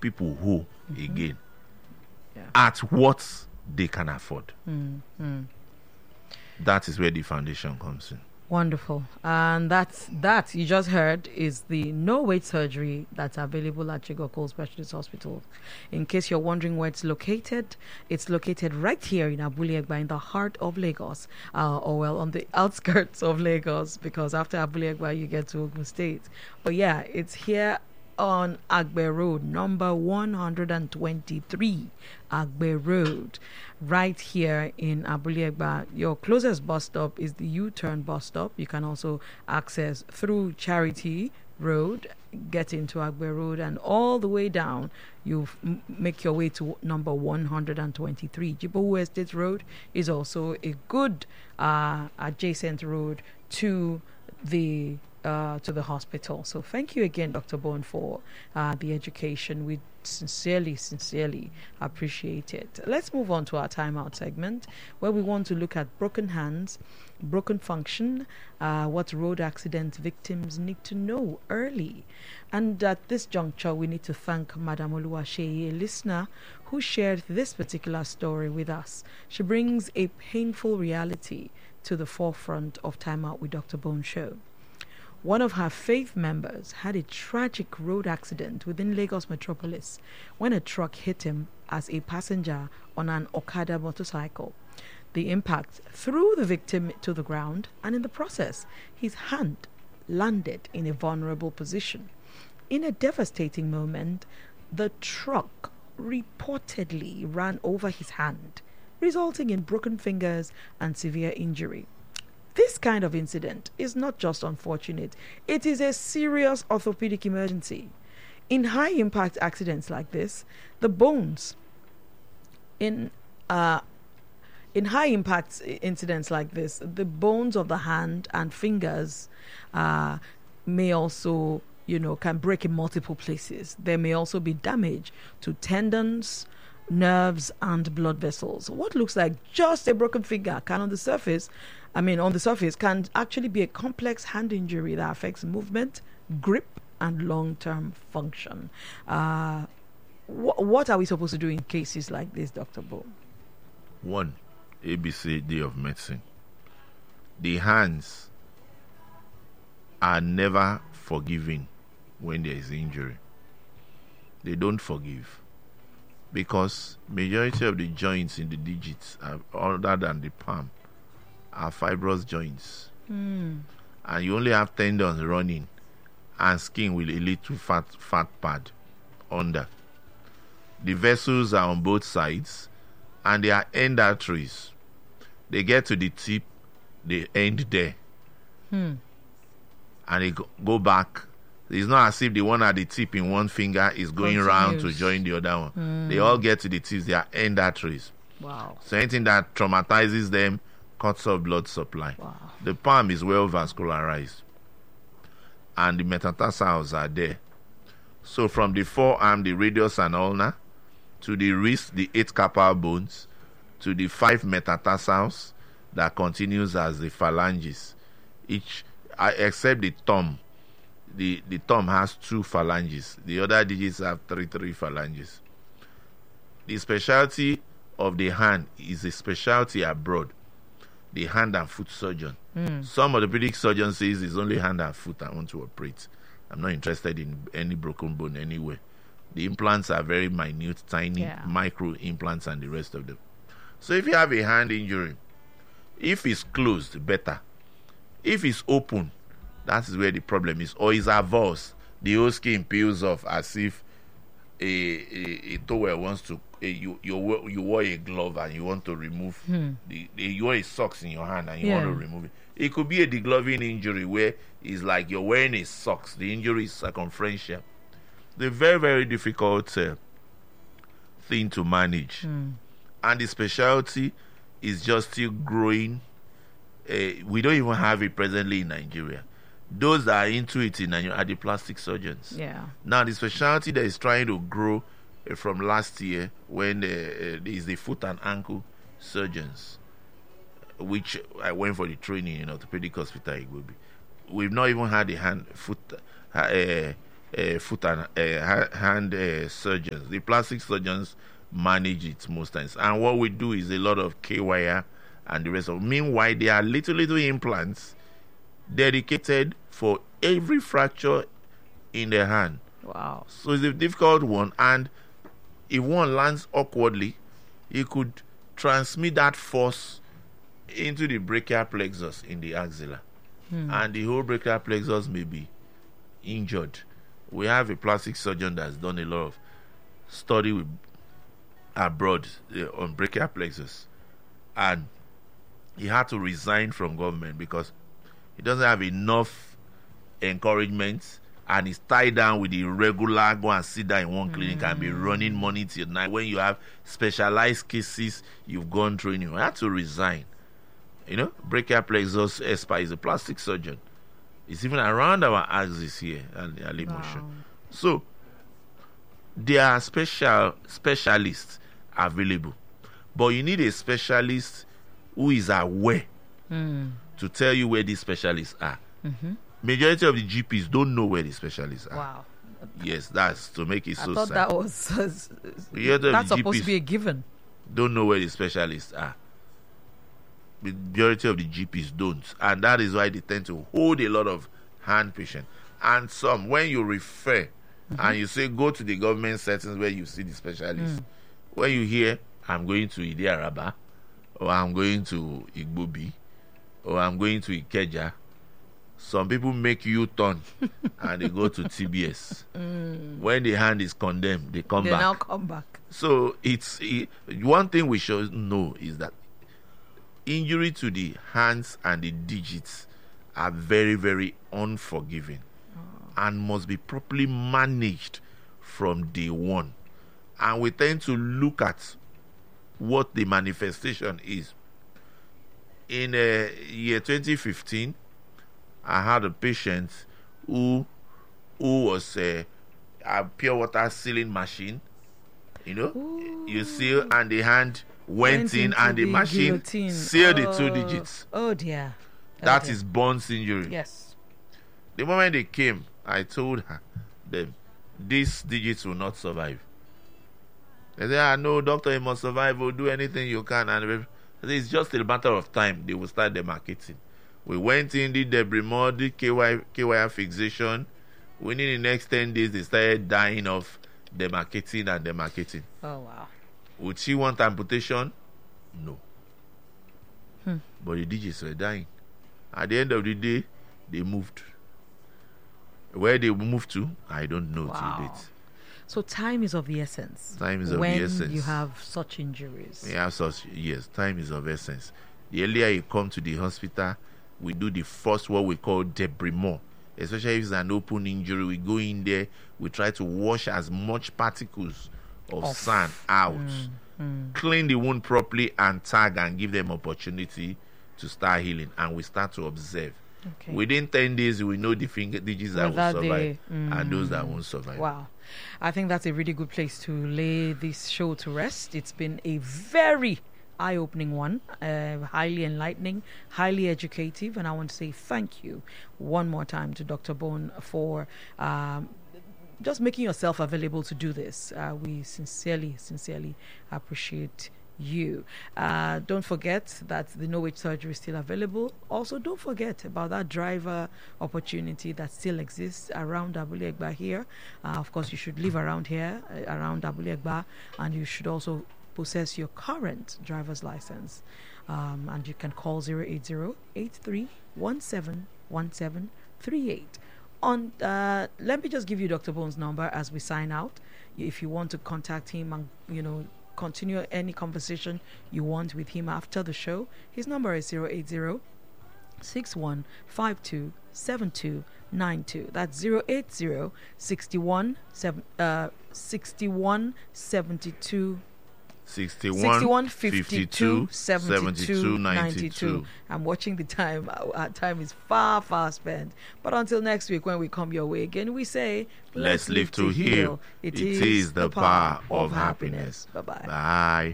people whole again at what they can afford. That is where the foundation comes in. Wonderful. And that you just heard is the no-wait surgery that's available at Chigokol Specialist Hospital. In case you're wondering where it's located right here in Abule Egba, in the heart of Lagos, on the outskirts of Lagos, because after Abule Egba you get to Ogun State. But yeah, it's here on Agbe Road, number 123, Agbe Road, right here in Abule Egba. Your closest bus stop is the U-turn bus stop. You can also access through Charity Road, get into Agbe Road, and all the way down, you make your way to number 123. Jibowu Estate Road is also a good adjacent road to the hospital. So thank you again, Dr. Bone, for the education. We sincerely appreciate it. Let's move on to our timeout segment, where we want to look at broken hands, broken function, what road accident victims need to know early. And at this juncture, we need to thank Madam Oluwaseye, a listener who shared this particular story with us. She brings a painful reality to the forefront of Time Out with Dr. Bone show. One of her faith members had a tragic road accident within Lagos metropolis when a truck hit him as a passenger on an Okada motorcycle. The impact threw the victim to the ground, and in the process, his hand landed in a vulnerable position. In a devastating moment, the truck reportedly ran over his hand, resulting in broken fingers and severe injury. This kind of incident is not just unfortunate, it is a serious orthopedic emergency. In high-impact accidents like this, the bones in high-impact incidents like this, the bones of the hand and fingers may also, can break in multiple places. There may also be damage to tendons, nerves, and blood vessels. What looks like just a broken finger can on the surface can actually be a complex hand injury that affects movement, grip, and long-term function. What are we supposed to do in cases like this, Dr. Bo? 1, ABCD of medicine. The hands are never forgiving when there is injury. They don't forgive, because majority of the joints in the digits, other than the palm, are fibrous joints, and you only have tendons running and skin with a little fat pad under. The vessels are on both sides, and they are end arteries. They get to the tip, they end there, and they go back. It's not as if the one at the tip in one finger is going round to join the other one. They all get to the tips, they are end arteries. Wow. So anything that traumatizes them cuts off blood supply. Wow. The palm is well vascularized, and the metatarsals are there. So from the forearm, the radius and ulnar, to the wrist, the 8 carpal bones, to the 5 metatarsals that continues as the phalanges. Except the thumb. The thumb has 2 phalanges. The other digits have 3 phalanges. The specialty of the hand is a specialty abroad. The hand and foot surgeon. Some orthopedic surgeons says it's only hand and foot I want to operate. I'm not interested in any broken bone anywhere. The implants are very minute, tiny, micro implants and the rest of them. So if you have a hand injury, if it's closed, better. If it's open, that is where the problem is. Or it's avulsed, the whole skin peels off as if a towel wants to. You wore a glove and you want to remove you wore a socks in your hand and you want to remove it. It could be a degloving injury where it's like you're wearing a socks. The injury is circumferential. The very, very difficult thing to manage, and the specialty is just still growing. We don't even have it presently in Nigeria. Those that are into it in Nigeria are the plastic surgeons. Now the specialty that is trying to grow from last year, when is the foot and ankle surgeons, which I went for the training in orthopedic hospital Igbobi. We've not even had a foot and hand surgeons. The plastic surgeons manage it most times. And what we do is a lot of K-wire and the rest of. Meanwhile, there are little implants dedicated for every fracture in the hand. Wow. So it's a difficult one, and if one lands awkwardly, it could transmit that force into the brachial plexus in the axilla, and the whole brachial plexus may be injured. We have a plastic surgeon that's done a lot of study with abroad on brachial plexus, and he had to resign from government because he doesn't have enough encouragement, and he's tied down with the regular go and sit down in one clinic and be running money till night. When you have specialized cases you've gone through, you had to resign. Brachial plexus expert is a plastic surgeon. It's even around our axis here at the Ali motion. So there are specialists available, but you need a specialist who is aware to tell you where these specialists are. Majority of the GPs don't know where the specialists are. Wow. Yes, that's to make it so I thought sad. that was That's supposed to be a given. Don't know where the specialists are. Majority of the GPs don't, and that is why they tend to hold a lot of hand patients. And some, when you refer and you say go to the government settings where you see the specialists, when you hear I'm going to Idi Araba, or I'm going to Igbobi, or I'm going to Ikeja, some people make U-turn and they go to TBS. When the hand is condemned, they come back. Now come back. So one thing we should know is that injury to the hands and the digits are very, very unforgiving and must be properly managed from day one. And we tend to look at what the manifestation is. In year 2015, I had a patient who was a pure water sealing machine. You seal, and the hand went in and the machine guillotine. sealed the 2 digits. Oh dear. That is Bond's injury. Yes. The moment they came, I told them, these digits will not survive. They said, no, doctor, you must survive. We'll do anything you can. And I said, it's just a matter of time. They will start demarcating. We went in, did the Bremor, did KY fixation. Within the next 10 days, they started dying of demarcating and demarcating. Oh, wow. Would she want amputation? No. But the digits were dying. At the end of the day, they moved. Where they moved to, I don't know till date. So time is of the essence. Time is of the essence. When you have such injuries. Yes, time is of essence. The earlier you come to the hospital, we do the first what we call debrimor. Especially if it's an open injury, we go in there, we try to wash as much particles of sand out, clean the wound properly, and tag and give them opportunity to start healing. And we start to observe. Okay. Within 10 days, we know the finger digits that will survive and those that won't survive. Wow. I think that's a really good place to lay this show to rest. It's been a very eye-opening one, highly enlightening, highly educative, and I want to say thank you one more time to Dr. Bone for just making yourself available to do this. We sincerely appreciate you. Don't forget that the no-wait surgery is still available. Also, don't forget about that driver opportunity that still exists around Abule Egba here. Of course, you should live around here, around Abule Egba, and you should also possess your current driver's license. And you can call 080-8317-1738. Let me just give you Dr. Bone's number as we sign out. If you want to contact him and, continue any conversation you want with him after the show, his number is 080-6152-7292. That's 080-6172 61 52 72 92. I'm watching the time. Our time is far spent. But until next week, when we come your way again, we say, let's live to heal. It is the power of happiness. Bye-bye. Bye.